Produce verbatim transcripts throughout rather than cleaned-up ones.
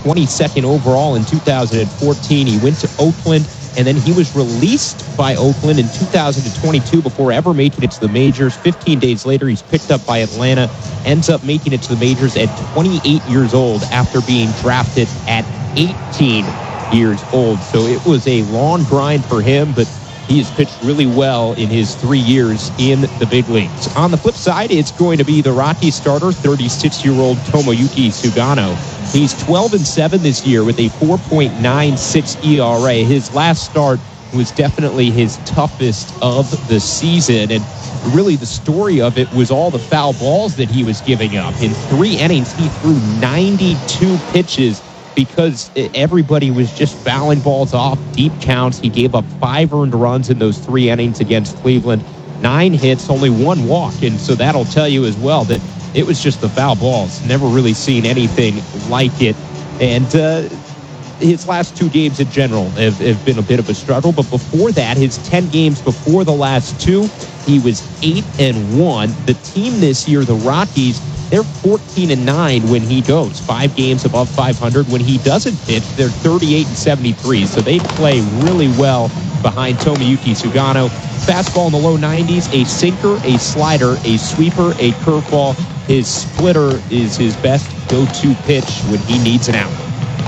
twenty-second overall in two thousand fourteen. He went to Oakland, and then he was released by Oakland in two thousand twenty-two before ever making it to the majors. fifteen days later, he's picked up by Atlanta, ends up making it to the majors at twenty-eight years old after being drafted at eighteen years old. So it was a long grind for him, but he has pitched really well in his three years in the big leagues. On the flip side, it's going to be the Rockies starter, thirty-six-year-old Tomoyuki Sugano. He's twelve and seven this year with a four point nine six E R A. His last start was definitely his toughest of the season, and really the story of it was all the foul balls that he was giving up. In three innings, he threw ninety-two pitches because everybody was just fouling balls off, deep counts. He gave up five earned runs in those three innings against Cleveland, nine hits, only one walk, and so that'll tell you as well that it was just the foul balls. Never really seen anything like it, and uh, his last two games in general have, have been a bit of a struggle, but before that, his ten games before the last two, he was eight and one. The team this year, the Rockies, they're fourteen and nine when he goes. Five games above five hundred. When he doesn't pitch, they're thirty-eight and seventy-three. So they play really well behind Tomoyuki Sugano. Fastball in the low nineties, a sinker, a slider, a sweeper, a curveball. His splitter is his best go-to pitch when he needs an out.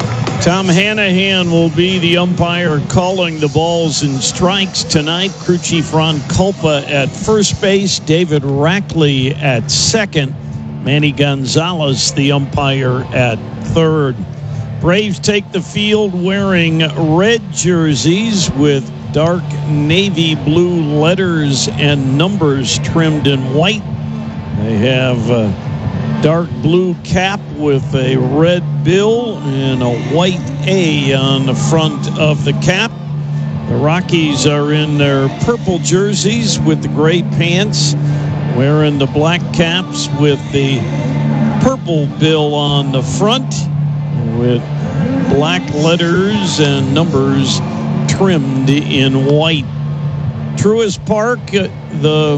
Tom Hanahan will be the umpire calling the balls and strikes tonight. Crew Chief Ron Culpa at first base. David Rackley at second. Manny Gonzalez, the umpire, at third. Braves take the field wearing red jerseys with dark navy blue letters and numbers trimmed in white. They have a dark blue cap with a red bill and a white A on the front of the cap. The Rockies are in their purple jerseys with the gray pants, wearing the black caps with the purple bill on the front, with black letters and numbers trimmed in white. Truist Park, the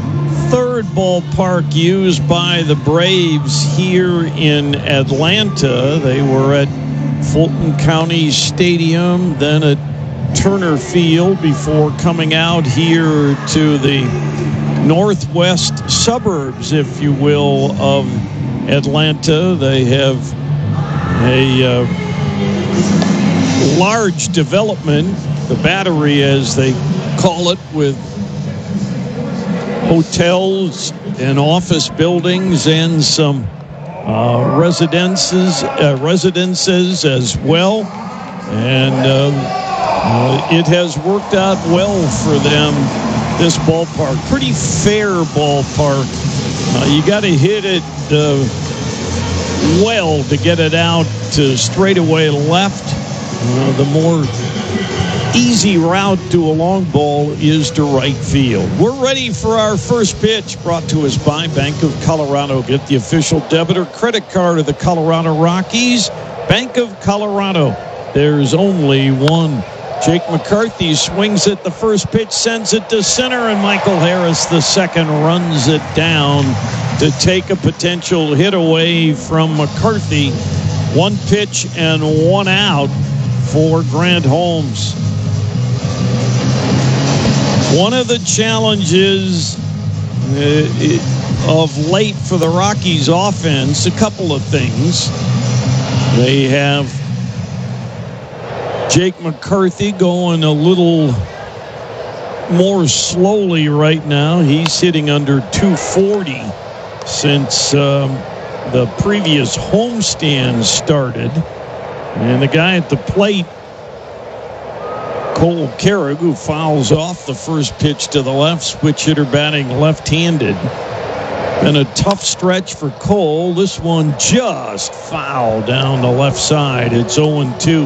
third ballpark used by the Braves here in Atlanta. They were at Fulton County Stadium, then at Turner Field, before coming out here to the northwest suburbs, if you will, of Atlanta. They have a uh, large development, the Battery as they call it, with hotels and office buildings and some uh, residences uh, residences as well, and um, uh, it has worked out well for them, this ballpark. Pretty fair ballpark. Uh, you got to hit it uh, well to get it out to straightaway left. Uh, the more easy route to a long ball is to right field. We're ready for our first pitch, brought to us by Bank of Colorado. Get the official debit or credit card of the Colorado Rockies. Bank of Colorado. There's only one. Jake McCarthy swings at the first pitch, sends it to center, and Michael Harris, the second, runs it down to take a potential hit away from McCarthy. One pitch and one out for Grant Holmes. One of the challenges uh, of late for the Rockies offense, a couple of things. They have Jake McCarthy going a little more slowly right now. He's hitting under two forty since um, the previous homestand started. And the guy at the plate, Cole Carrig, who fouls off the first pitch to the left, switch hitter batting left-handed. And a tough stretch for Cole. This one just foul down the left side. It's oh and two.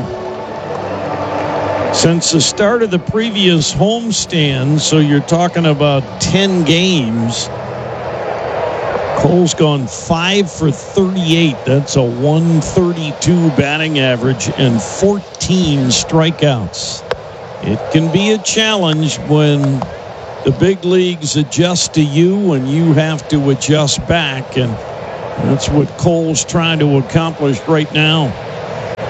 Since the start of the previous homestand, so you're talking about ten games, Cole's gone five for thirty-eight. That's a one thirty-two batting average and fourteen strikeouts. It can be a challenge when the big leagues adjust to you and you have to adjust back, and that's what Cole's trying to accomplish right now.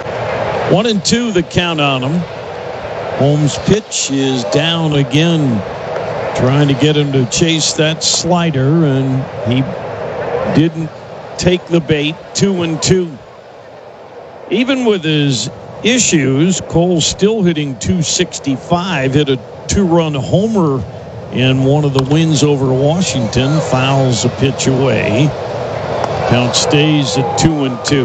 One and two, the count on him. Holmes' pitch is down again, trying to get him to chase that slider, and he didn't take the bait. Two and two. Even with his issues, Cole still hitting two sixty-five, hit a two-run homer in one of the wins over Washington, fouls a pitch away. Count stays at two and two.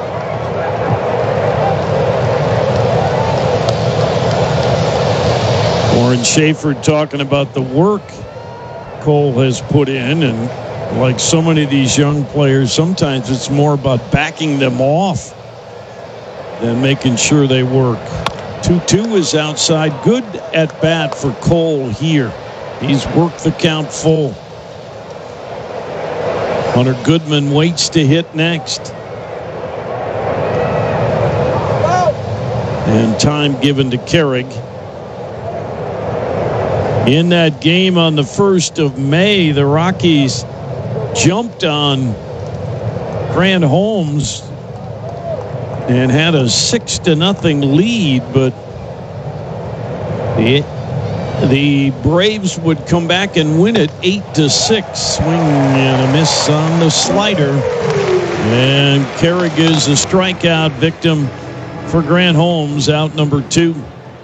Warren Schaefer talking about the work Cole has put in, and like so many of these young players, sometimes it's more about backing them off than making sure they work. two two is outside. Good at bat for Cole here. He's worked the count full. Hunter Goodman waits to hit next. And time given to Carrig. In that game on the first of May, the Rockies jumped on Grant Holmes and had a six to nothing lead, but the, the Braves would come back and win it eight to six. Swing and a miss on the slider, and Carrig is a strikeout victim for Grant Holmes, out number two.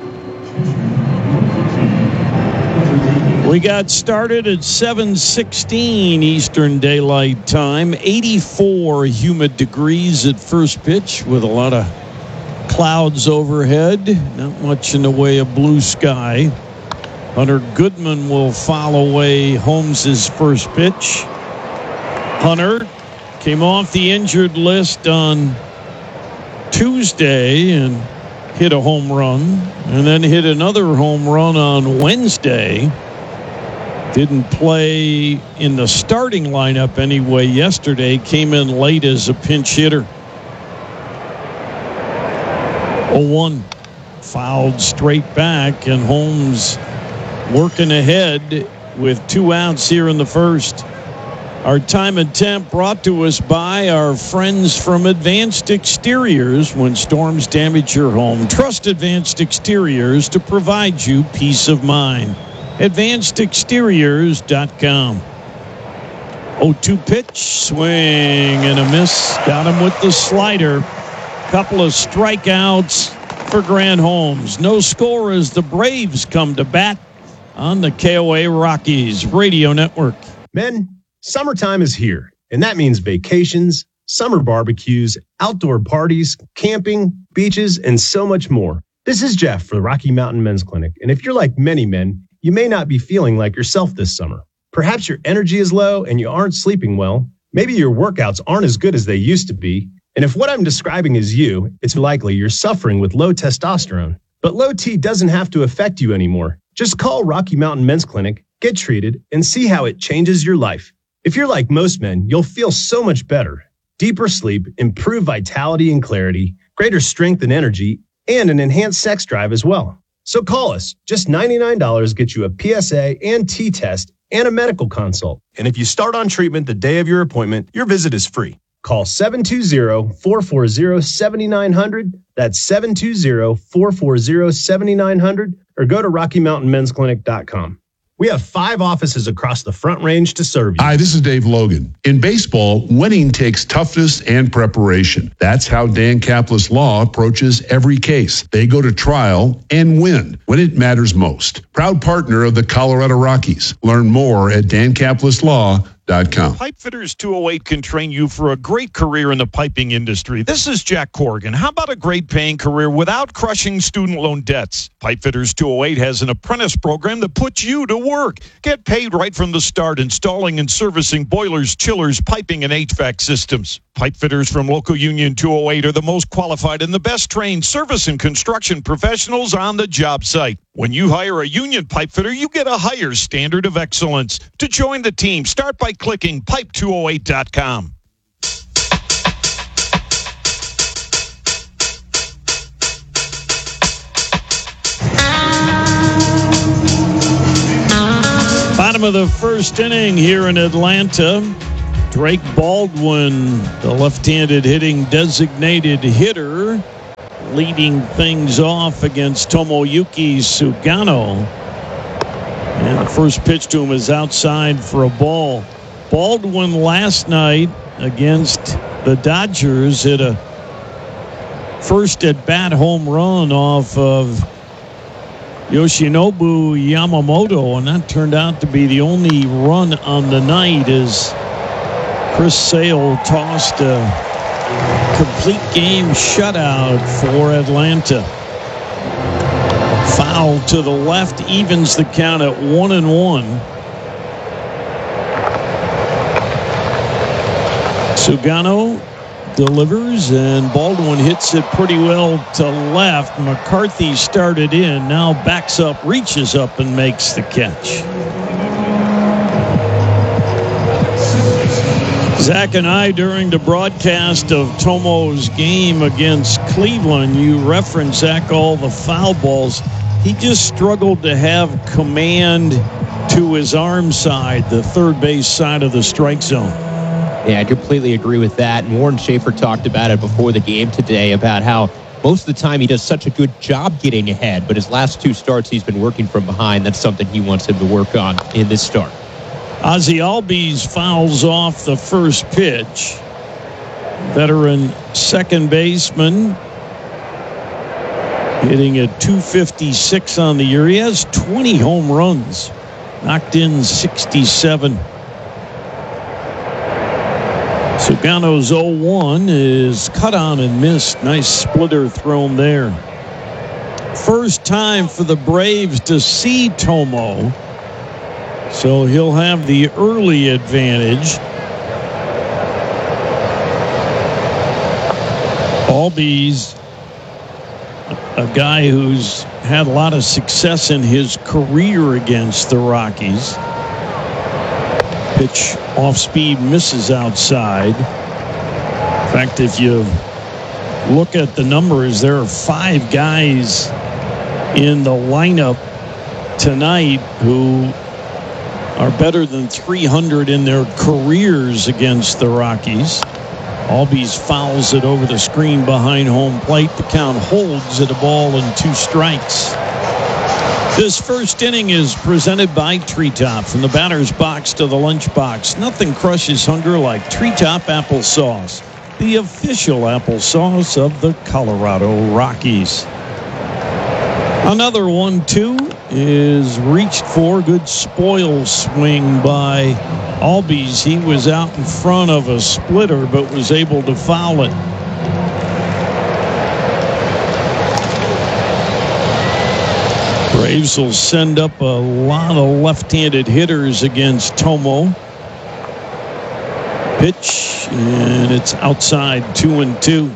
We got started at seven sixteen Eastern Daylight Time. eighty-four humid degrees at first pitch with a lot of clouds overhead. Not much in the way of blue sky. Hunter Goodman will foul away Holmes' first pitch. Hunter came off the injured list on Tuesday and hit a home run, and then hit another home run on Wednesday. Didn't play in the starting lineup anyway yesterday. Came in late as a pinch hitter. oh one. Fouled straight back, and Holmes working ahead with two outs here in the first. Our time and temp brought to us by our friends from Advanced Exteriors. When storms damage your home, trust Advanced Exteriors to provide you peace of mind. advanced exteriors dot com. oh two pitch, swing and a miss. Got him with the slider. Couple of strikeouts for Grant Holmes. No score as the Braves come to bat on the K O A Rockies Radio Network. Men, summertime is here, and that means vacations, summer barbecues, outdoor parties, camping, beaches, and so much more. This is Jeff for the Rocky Mountain Men's Clinic, and if you're like many men, you may not be feeling like yourself this summer. Perhaps your energy is low and you aren't sleeping well. Maybe your workouts aren't as good as they used to be. And if what I'm describing is you, it's likely you're suffering with low testosterone. But low T doesn't have to affect you anymore. Just call Rocky Mountain Men's Clinic, get treated, and see how it changes your life. If you're like most men, you'll feel so much better. Deeper sleep, improved vitality and clarity, greater strength and energy, and an enhanced sex drive as well. So call us. Just ninety-nine dollars gets you a P S A and T test and a medical consult. And if you start on treatment the day of your appointment, your visit is free. Call seven two zero, four four zero, seven nine zero zero. That's seven two zero, four four zero, seven nine zero zero, or go to rocky mountain men's clinic dot com. We have five offices across the Front Range to serve you. Hi, this is Dave Logan. In baseball, winning takes toughness and preparation. That's how Dan Caplis Law approaches every case. They go to trial and win when it matters most. Proud partner of the Colorado Rockies. Learn more at dan caplis law dot com. Pipefitters two oh eight can train you for a great career in the piping industry. This is Jack Corrigan. How about a great paying career without crushing student loan debts? Pipefitters two oh eight has an apprentice program that puts you to work. Get paid right from the start, installing and servicing boilers, chillers, piping, and H V A C systems. Pipefitters from Local Union two oh eight are the most qualified and the best trained service and construction professionals on the job site. When you hire a union pipefitter, you get a higher standard of excellence. To join the team, start by clicking pipe two oh eight dot com. Bottom of the first inning here in Atlanta. Drake Baldwin, the left-handed hitting designated hitter, leading things off against Tomoyuki Sugano. And the first pitch to him is outside for a ball. Baldwin last night against the Dodgers hit a first at bat home run off of Yoshinobu Yamamoto, and that turned out to be the only run on the night as Chris Sale tossed a complete game shutout for Atlanta. Foul to the left evens the count at one and one. Sugano delivers, and Baldwin hits it pretty well to left. McCarthy started in, now backs up, reaches up, and makes the catch. Zach and I, during the broadcast of Tomo's game against Cleveland, you referenced, Zach, all the foul balls. He just struggled to have command to his arm side, the third base side of the strike zone. Yeah, I completely agree with that. And Warren Schaefer talked about it before the game today, about how most of the time he does such a good job getting ahead, but his last two starts he's been working from behind. That's something he wants him to work on in this start. Ozzie Albies fouls off the first pitch. Veteran second baseman hitting at two fifty-six on the year. He has twenty home runs, knocked in sixty-seven. Sugano's oh one is cut on and missed. Nice splitter thrown there. First time for the Braves to see Tomo, so he'll have the early advantage. Albies, a guy who's had a lot of success in his career against the Rockies. Pitch off speed, misses outside. In fact, if you look at the numbers, there are five guys in the lineup tonight who are better than three hundred in their careers against the Rockies. Albies fouls it over the screen behind home plate. The count holds at a ball and two strikes. This first inning is presented by Treetop. From the batter's box to the lunchbox, nothing crushes hunger like Treetop applesauce, the official applesauce of the Colorado Rockies. Another one, two, is reached for. Good spoil swing by Albies. He was out in front of a splitter, but was able to foul it. Braves will send up a lot of left-handed hitters against Tomo. Pitch, and it's outside, two and two.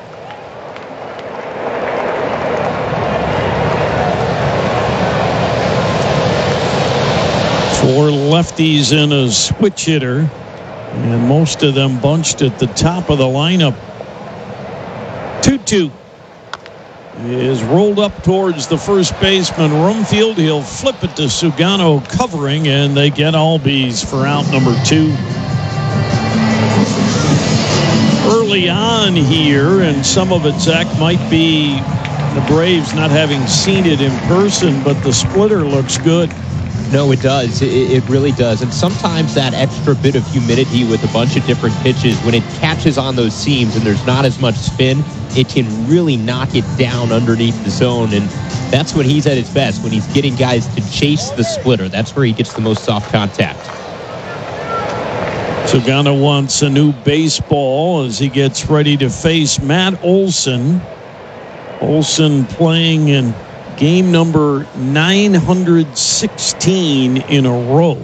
Four lefties and a switch hitter, and most of them bunched at the top of the lineup. two two. Is rolled up towards the first baseman, Rumfield. He'll flip it to Sugano covering, and they get Albies for out number two. Early on here, and some of it, Zach, might be the Braves not having seen it in person, but the splitter looks good. No, it does. It, it really does. And sometimes that extra bit of humidity with a bunch of different pitches, when it catches on those seams and there's not as much spin, it can really knock it down underneath the zone. And that's when he's at his best, when he's getting guys to chase the splitter. That's where he gets the most soft contact. Sugano wants a new baseball as he gets ready to face Matt Olson. Olson playing in game number nine hundred sixteen in a row.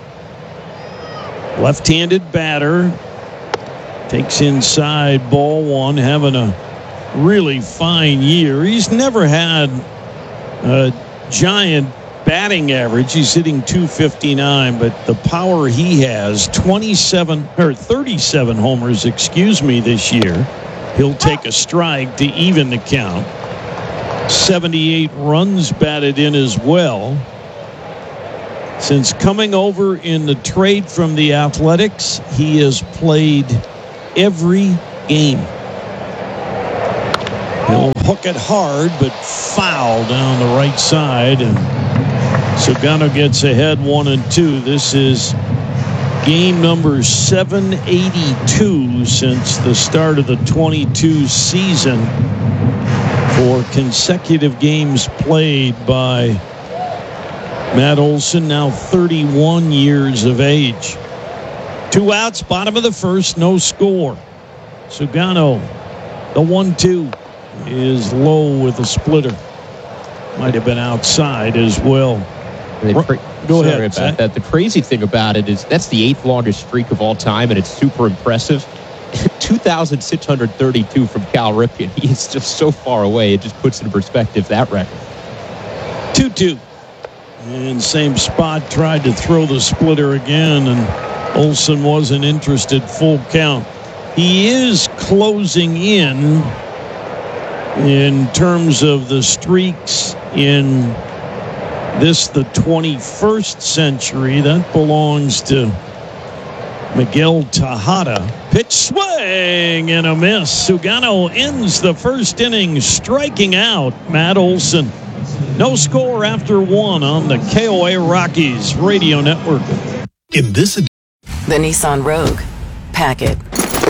Left-handed batter. Takes inside, ball one, having a really fine year. He's never had a giant batting average. He's hitting two fifty-nine, but the power he has, twenty-seven or thirty-seven homers, excuse me, this year. He'll take a strike to even the count. seventy-eight runs batted in as well. Since coming over in the trade from the Athletics, he has played every game. He'll hook it hard, but foul down the right side. And Sugano gets ahead one and two. This is game number seven eighty-two since the start of the twenty-two season for consecutive games played by Matt Olson, now thirty-one years of age. Two outs, bottom of the first, no score. Sugano, the one two, is low with a splitter. Might have been outside as well. Cra- Go Sorry ahead. about that. The crazy thing about it is that's the eighth longest streak of all time, and it's super impressive. two thousand six hundred thirty-two from Cal Ripken. He is just so far away. It just puts into perspective that record. two two. And same spot, tried to throw the splitter again, and Olson wasn't interested. Full count. He is closing in in terms of the streaks in this, the twenty-first century. That belongs to Miguel Tejada. Pitch swing and a miss. Sugano ends the first inning striking out Matt Olson. No score after one on the K O A Rockies Radio Network. In this ed- The Nissan Rogue. Pack it.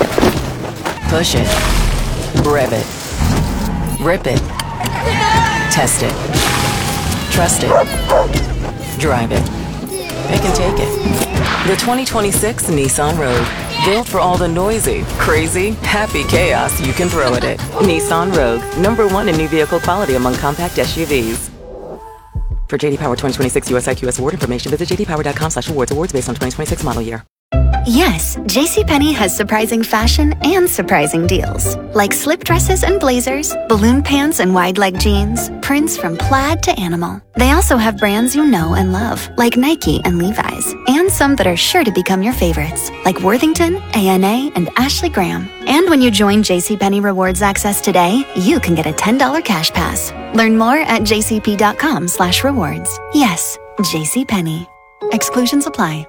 Push it. Rev it. Rip it. Test it. Trust it. Drive it. It can take it. The twenty twenty-six Nissan Rogue. Built for all the noisy, crazy, happy chaos you can throw at it. Nissan Rogue. Number one in new vehicle quality among compact S U Vs. For J D Power twenty twenty-six U S I Q S award information, visit jdpower.com slash awards. Awards based on twenty twenty-six model year. Yes, JCPenney has surprising fashion and surprising deals. Like slip dresses and blazers, balloon pants and wide leg jeans, prints from plaid to animal. They also have brands you know and love, like Nike and Levi's, and some that are sure to become your favorites, like Worthington, A N A, and Ashley Graham. And when you join JCPenney Rewards Access today, you can get a ten dollars cash pass. Learn more at jcp.com slash rewards. Yes, JCPenney. Exclusions apply.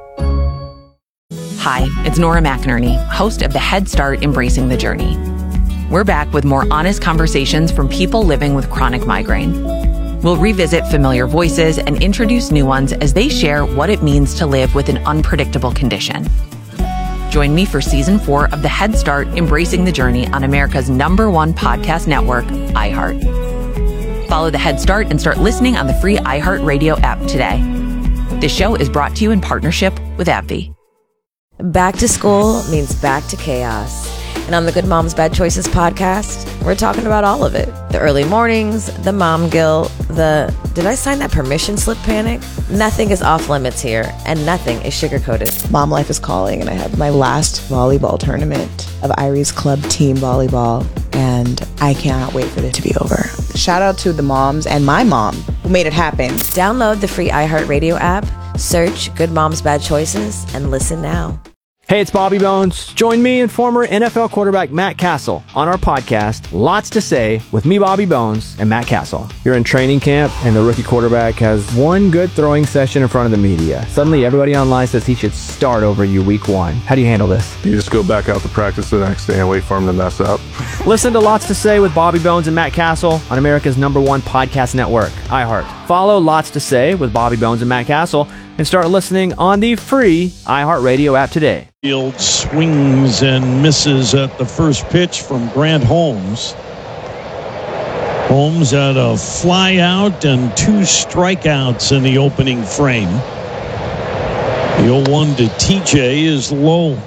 Hi, it's Nora McInerney, host of the Head Start Embracing the Journey. We're back with more honest conversations from people living with chronic migraine. We'll revisit familiar voices and introduce new ones as they share what it means to live with an unpredictable condition. Join me for season four of the Head Start Embracing the Journey on America's number one podcast network, iHeart. Follow the Head Start and start listening on the free iHeartRadio app today. This show is brought to you in partnership with AbbVie. Back to school means back to chaos. And on the Good Moms Bad Choices podcast, we're talking about all of it. The early mornings, the mom guilt, the did I sign that permission slip panic? Nothing is off limits here, and nothing is sugar-coated. Mom life is calling, and I had my last volleyball tournament of Irie's Club team volleyball, and I cannot wait for it to be over. Shout out to the moms and my mom who made it happen. Download the free iHeartRadio app, search Good Moms Bad Choices, and listen now. Hey, it's Bobby Bones. Join me and former N F L quarterback Matt Castle on our podcast, Lots to Say, with me, Bobby Bones, and Matt Castle. You're in training camp, and the rookie quarterback has one good throwing session in front of the media. Suddenly, everybody online says he should start over you week one. How do you handle this? You just go back out to practice the next day and wait for him to mess up. Listen to Lots to Say with Bobby Bones and Matt Castle on America's number one podcast network, iHeart. Follow Lots to Say with Bobby Bones and Matt Castle and start listening on the free iHeartRadio app today. Field swings and misses at the first pitch from Grant Holmes. Holmes had a fly out and two strikeouts in the opening frame. The oh one to T J is low.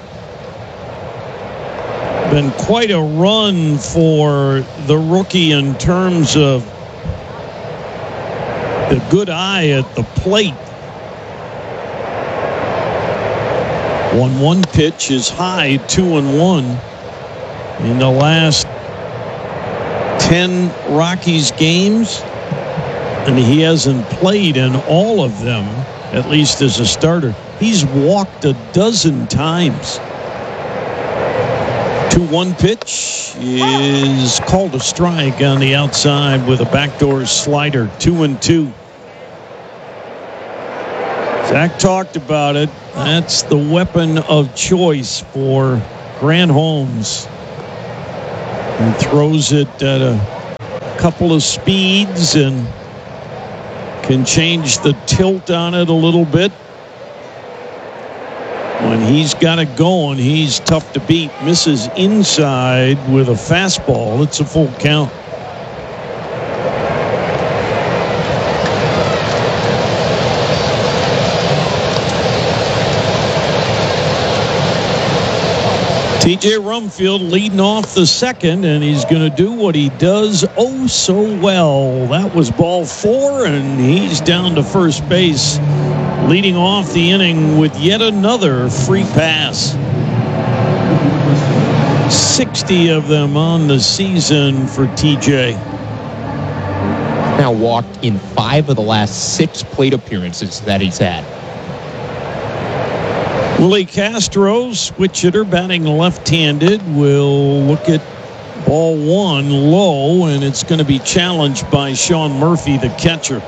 Been quite a run for the rookie in terms of the good eye at the plate. one one pitch is high, two and one. In the last ten Rockies games, and he hasn't played in all of them, at least as a starter. He's walked a dozen times. two one pitch is called a strike on the outside with a backdoor slider, two and two. Zach talked about it. That's the weapon of choice for Grant Holmes. And throws it at a couple of speeds and can change the tilt on it a little bit. When he's got it going, he's tough to beat. Misses inside with a fastball. It's a full count. T J Rumfield leading off the second, and he's going to do what he does oh so well. That was ball four, and he's down to first base, leading off the inning with yet another free pass. sixty of them on the season for T J. Now walked in five of the last six plate appearances that he's had. Willie Castro, switch hitter, batting left-handed, will look at ball one low, and it's going to be challenged by Sean Murphy, the catcher.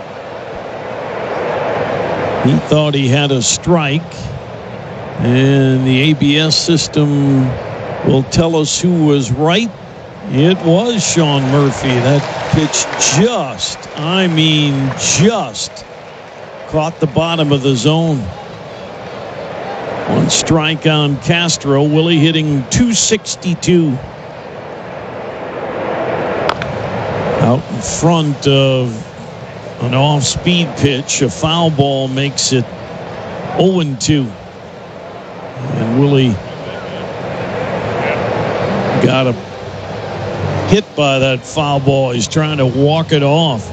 He thought he had a strike, and the A B S system will tell us who was right. It was Sean Murphy. That pitch just, I mean just, caught the bottom of the zone. One strike on Castro. Willie hitting two sixty-two. Out in front of an off-speed pitch. A foul ball makes it oh and two. And Willie got a hit by that foul ball. He's trying to walk it off.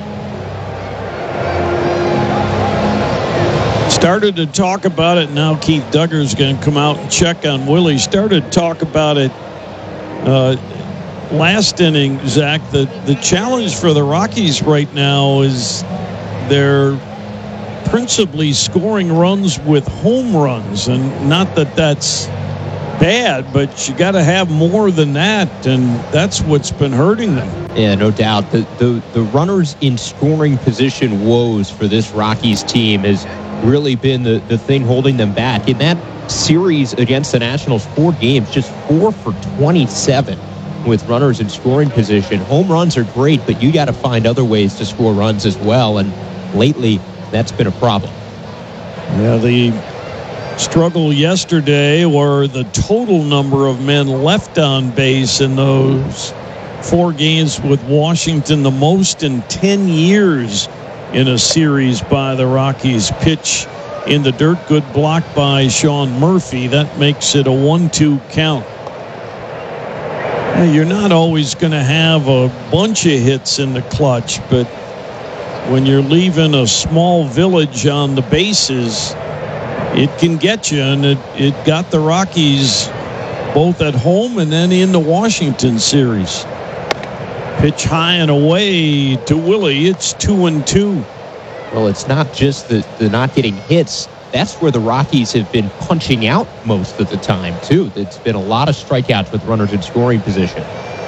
Started to talk about it. Now Keith Duggar's going to come out and check on Willie. Started to talk about it uh, last inning, Zach. The, the challenge for the Rockies right now is they're principally scoring runs with home runs. And not that that's bad, but you got to have more than that. And that's what's been hurting them. Yeah, no doubt. The, the, the runners in scoring position woes for this Rockies team is really been the, the thing holding them back. In that series against the Nationals, four games, just four for twenty-seven with runners in scoring position. Home runs are great, but you got to find other ways to score runs as well, and lately that's been a problem. Yeah, the struggle yesterday were the total number of men left on base in those four games with Washington, the most in ten years in a series by the Rockies. Pitch in the dirt, good block by Sean Murphy. That makes it a one two count. Now, you're not always going to have a bunch of hits in the clutch, but when you're leaving a small village on the bases, it can get you, and it, it got the Rockies both at home and then in the Washington series. Pitch high and away to Willie. It's two and two. Well, it's not just the, the not getting hits. That's where the Rockies have been punching out most of the time, too. It's been a lot of strikeouts with runners in scoring position.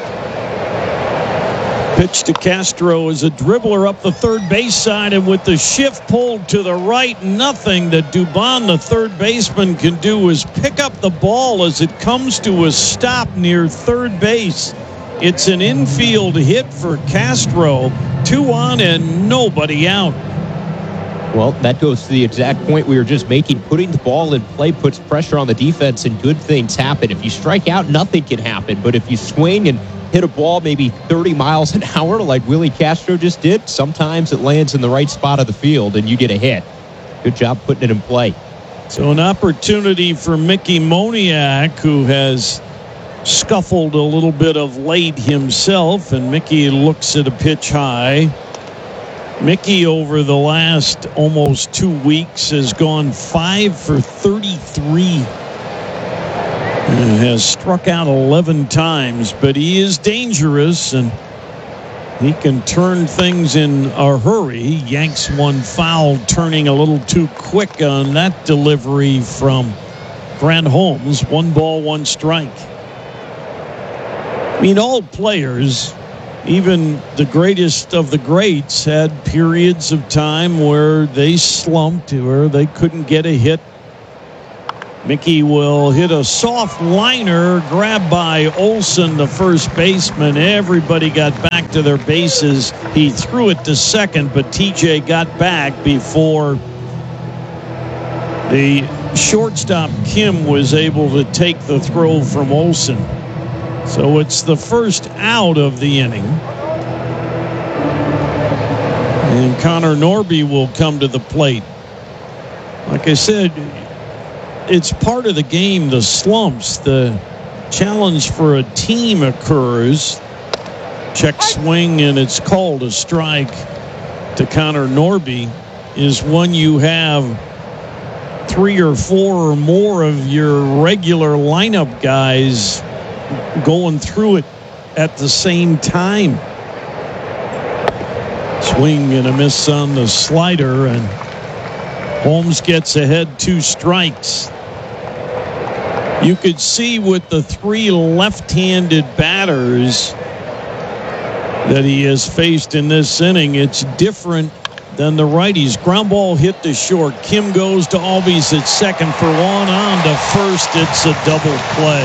Pitch to Castro is a dribbler up the third base side, and with the shift pulled to the right, nothing that Dubon, the third baseman, can do is pick up the ball as it comes to a stop near third base. It's an infield hit for Castro. Two on and nobody out. Well, that goes to the exact point we were just making. Putting the ball in play puts pressure on the defense, and good things happen. If you strike out, nothing can happen. But if you swing and hit a ball maybe thirty miles an hour like Willie Castro just did, sometimes it lands in the right spot of the field and you get a hit. Good job putting it in play. So an opportunity for Mickey Moniak, who has scuffled a little bit of late himself, and Mickey looks at a pitch high. Mickey, over the last almost two weeks, has gone five for thirty-three and has struck out eleven times, but he is dangerous and he can turn things in a hurry. He yanks one foul, turning a little too quick on that delivery from Grant Holmes. One ball, one strike. I mean, all players, even the greatest of the greats, had periods of time where they slumped, where they couldn't get a hit. Mickey will hit a soft liner, grabbed by Olson, the first baseman. Everybody got back to their bases. He threw it to second, but T J got back before the shortstop Kim was able to take the throw from Olson. So it's the first out of the inning. And Connor Norby will come to the plate. Like I said, it's part of the game, the slumps. The challenge for a team occurs. Check swing, and it's called a strike to Connor Norby, is when you have three or four or more of your regular lineup guys going through it at the same time. Swing and a miss on the slider, and Holmes gets ahead, two strikes. You could see with the three left-handed batters that he has faced in this inning, it's different than the righties. Ground ball hit to short. Kim goes to Albies at second for one. On to first. It's a double play.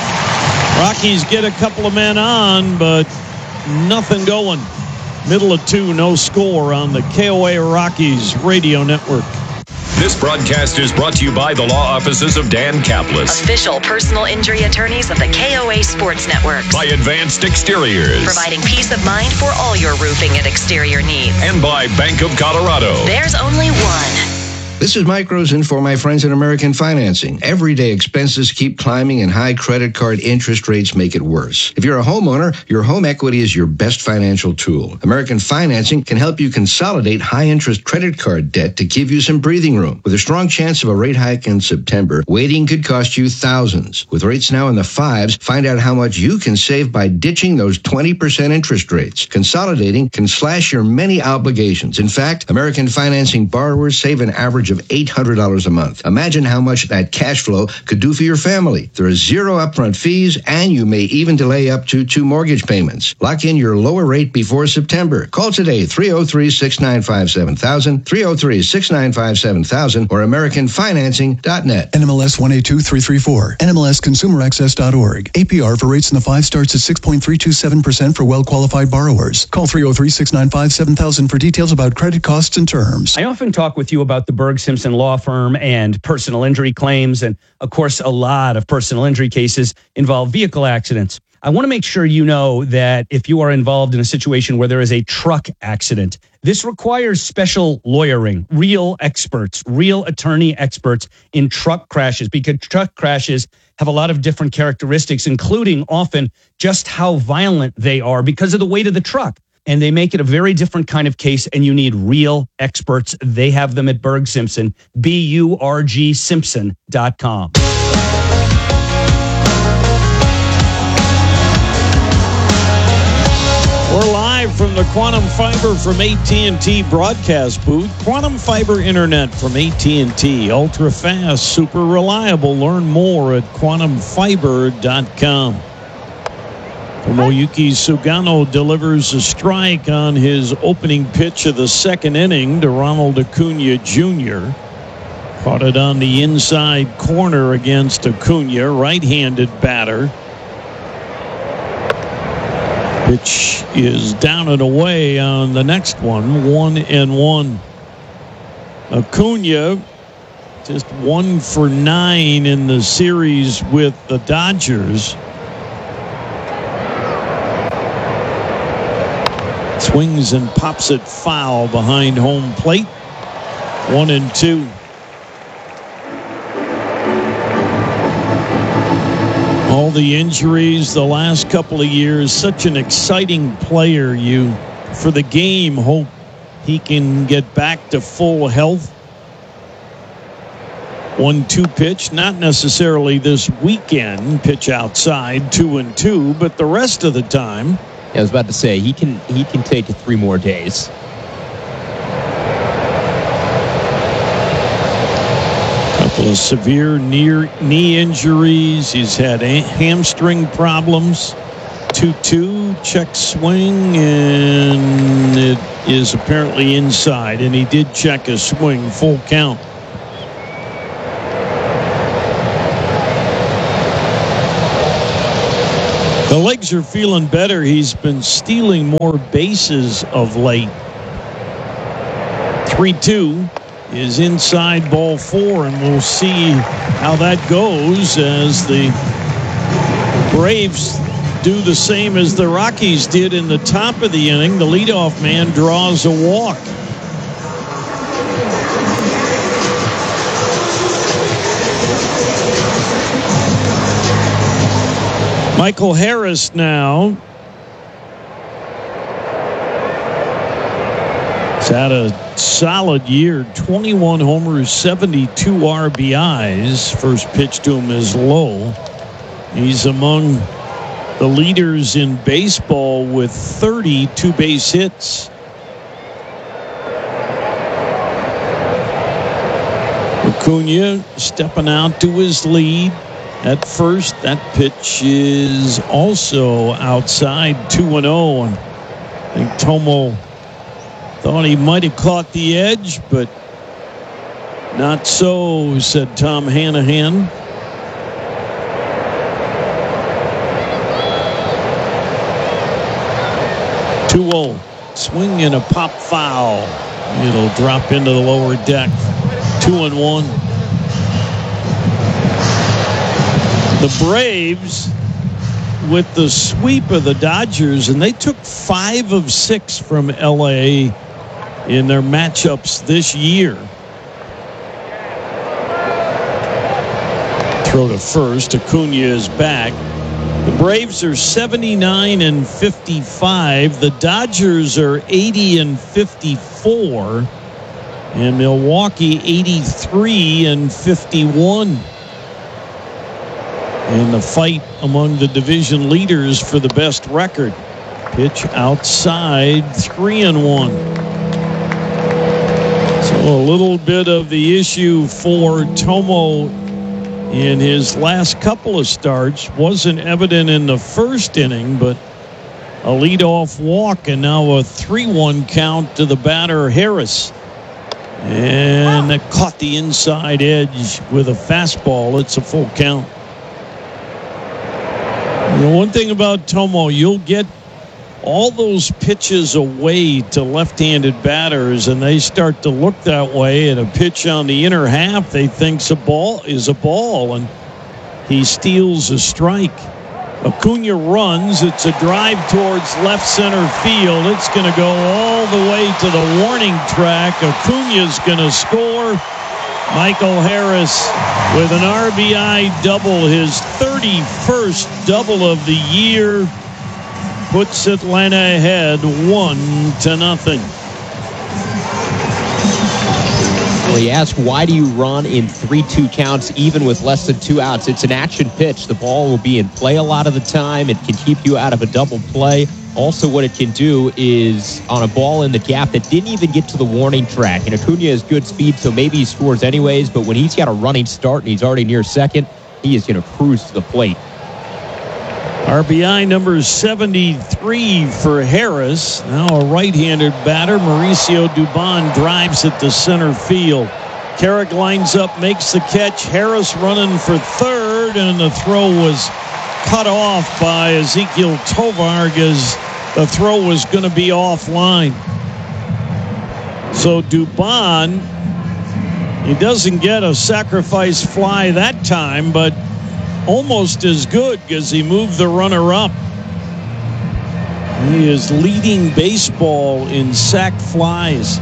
Rockies get a couple of men on, but nothing going. Middle of two, no score on the K O A Rockies radio network. This broadcast is brought to you by the law offices of Dan Kaplis, official personal injury attorneys of the K O A Sports Network. By Advanced Exteriors, providing peace of mind for all your roofing and exterior needs. And by Bank of Colorado. There's only one. This is Mike Rosen for my friends at American Financing. Everyday expenses keep climbing and high credit card interest rates make it worse. If you're a homeowner, your home equity is your best financial tool. American Financing can help you consolidate high-interest credit card debt to give you some breathing room. With a strong chance of a rate hike in September, waiting could cost you thousands. With rates now in the fives, find out how much you can save by ditching those twenty percent interest rates. Consolidating can slash your many obligations. In fact, American Financing borrowers save an average of eight hundred dollars a month. Imagine how much that cash flow could do for your family. There are zero upfront fees, and you may even delay up to two mortgage payments. Lock in your lower rate before September. Call today, three oh three, six nine five, seven thousand, three oh three, six nine five, seven thousand, or american financing dot net. N M L S one eight two three three four. N M L S consumer access dot org. A P R for rates in the five starts at six point three two seven percent for well-qualified borrowers. Call three oh three, six nine five, seven thousand for details about credit costs and terms. I often talk with you about the Berg Simpson Law Firm and personal injury claims. And of course, a lot of personal injury cases involve vehicle accidents. I want to make sure you know that if you are involved in a situation where there is a truck accident, this requires special lawyering, real experts, real attorney experts in truck crashes, because truck crashes have a lot of different characteristics, including often just how violent they are because of the weight of the truck. And they make it a very different kind of case, and you need real experts. They have them at Berg Simpson, B U R G Simpson dot com. We're live from the Quantum Fiber from A T and T broadcast booth. Quantum Fiber Internet from A T and T. Ultra fast, super reliable. Learn more at quantum fiber dot com. Tomoyuki Sugano delivers a strike on his opening pitch of the second inning to Ronald Acuna Junior Caught it on the inside corner against Acuna, right-handed batter. Pitch is down and away on the next one, one and one. Acuna just one for nine in the series with the Dodgers. Swings and pops it foul behind home plate. One and two. All the injuries the last couple of years. Such an exciting player. You, for the game, hope he can get back to full health. one two pitch, not necessarily this weekend. Pitch outside, two and two, but the rest of the time. I was about to say, he can he can take three more days. Couple of severe near knee injuries. He's had a hamstring problems. two two, check swing, and it is apparently inside. And he did check a swing, full count. The legs are feeling better. He's been stealing more bases of late. three two is inside ball four, and we'll see how that goes as the Braves do the same as the Rockies did in the top of the inning. The leadoff man draws a walk. Michael Harris now. He's had a solid year. twenty-one homers, seventy-two R B Is. First pitch to him is low. He's among the leaders in baseball with thirty two-base hits. Acuna stepping out to his lead. At first, that pitch is also outside, two and oh. And I think Tomo thought he might have caught the edge, but not so, said Tom Hanahan. two oh. Swing and a pop foul. It'll drop into the lower deck. Two and one. The Braves with the sweep of the Dodgers, and they took five of six from L A in their matchups this year. Throw to first. Acuna is back. The Braves are seventy-nine and fifty-five. The Dodgers are eighty and fifty-four. And Milwaukee eighty-three and fifty-one. In the fight among the division leaders for the best record. Pitch outside, three and one. So a little bit of the issue for Tomo in his last couple of starts. Wasn't evident in the first inning, but a leadoff walk and now a three one count to the batter Harris. And that caught the inside edge with a fastball. It's a full count. You know, one thing about Tomo, you'll get all those pitches away to left-handed batters, and they start to look that way. And a pitch on the inner half, they think's a ball is a ball, and he steals a strike. Acuna runs. It's a drive towards left center field. It's going to go all the way to the warning track. Acuna's going to score. Michael Harris with an R B I double, his thirty-first double of the year, puts Atlanta ahead one to nothing. Well, he asked, why do you run in three two counts even with less than two outs? It's an action pitch. The ball will be in play a lot of the time. It can keep you out of a double play. Also, what it can do is on a ball in the gap that didn't even get to the warning track. And Acuna has good speed, so maybe he scores anyways. But when he's got a running start and he's already near second, he is going to cruise to the plate. R B I number seventy-three for Harris. Now a right-handed batter. Mauricio Dubon drives it to center field. Carrick lines up, makes the catch. Harris running for third, and the throw was cut off by Ezequiel Tovar as the throw was going to be offline. So Dubon, he doesn't get a sacrifice fly that time, but almost as good because he moved the runner up. He is leading baseball in sac flies.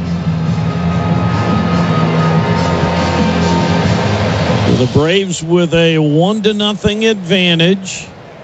The Braves with a one to nothing advantage.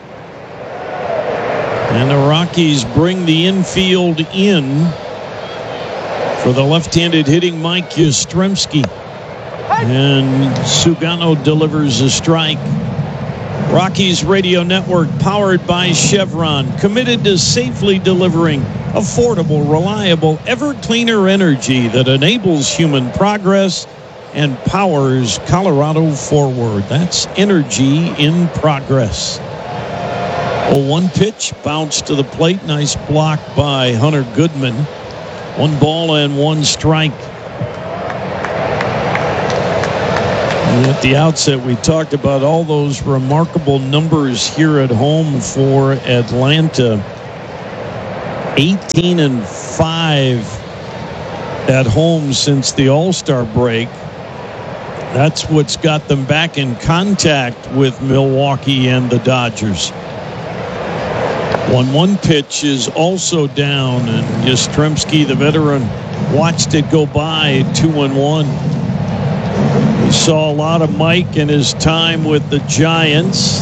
And the Rockies bring the infield in for the left-handed hitting Mike Yastrzemski. And Sugano delivers a strike. Rockies Radio Network, powered by Chevron, committed to safely delivering affordable, reliable, ever-cleaner energy that enables human progress and powers Colorado forward. That's energy in progress. Oh, one pitch, bounce to the plate. Nice block by Hunter Goodman. One ball and one strike. At the outset, we talked about all those remarkable numbers here at home for Atlanta. eighteen and five at home since the All-Star break. That's what's got them back in contact with Milwaukee and the Dodgers. one one pitch is also down, and Yastrzemski, the veteran, watched it go by two and one. We saw a lot of Mike in his time with the Giants.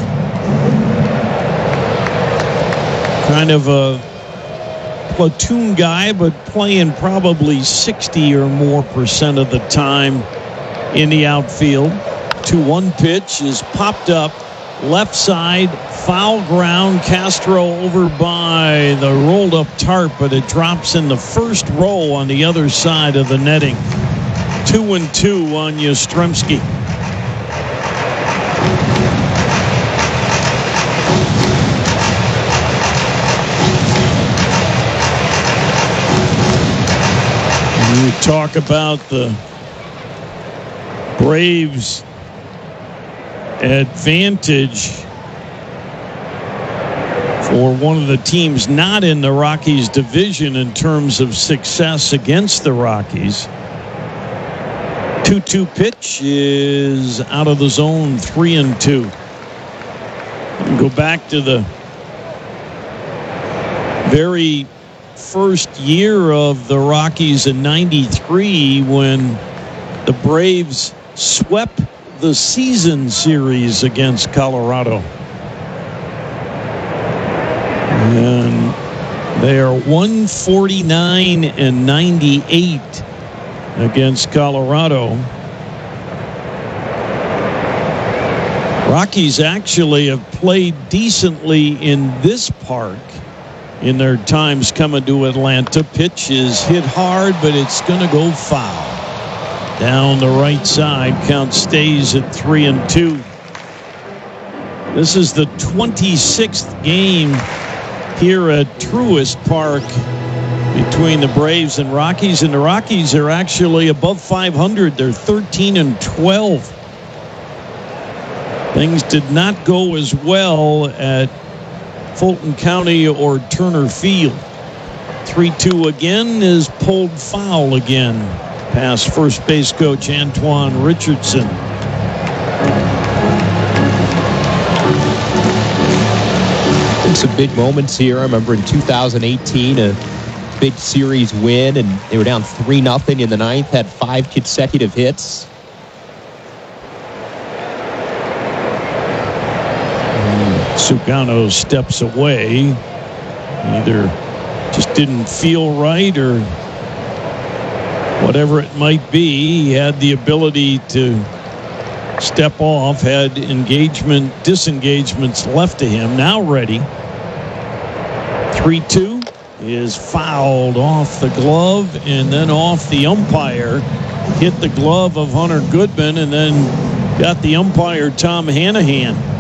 Kind of a platoon guy, but playing probably sixty or more percent of the time in the outfield. two one pitch is popped up left side, foul ground. Castro over by the rolled up tarp, but it drops in the first row on the other side of the netting. Two and two on Yastrzemski. We talk about the Braves' advantage for one of the teams not in the Rockies division in terms of success against the Rockies. two two pitch is out of the zone, three and two. Go back to the very first year of the Rockies in ninety-three when the Braves swept the season series against Colorado. And they are one forty-nine and ninety-eight against Colorado. Rockies actually have played decently in this park in their times coming to Atlanta. Pitch is hit hard, but it's going to go foul. Down the right side, count stays at three and two. This is the twenty-sixth game here at Truist Park between the Braves and Rockies, and the Rockies are actually above five hundred. They're thirteen and twelve. Things did not go as well at Fulton County or Turner Field. three two again is pulled foul again past first base coach Antoine Richardson. Some big moments here. I remember in two thousand eighteen, a big series win, and they were down three nothing in the ninth, had five consecutive hits. Sugano steps away. Either just didn't feel right or whatever it might be. He had the ability to step off, had engagement, disengagements left to him. Now ready. three two is fouled off the glove and then off the umpire. Hit the glove of Hunter Goodman and then got the umpire Tom Hanahan.